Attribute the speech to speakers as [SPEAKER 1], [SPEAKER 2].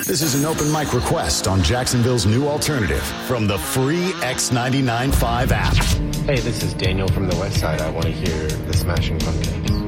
[SPEAKER 1] This is an open mic request on Jacksonville's new alternative from the free X99.5 app.
[SPEAKER 2] Hey, this is Daniel from the West Side. I want to hear the Smashing Pumpkins.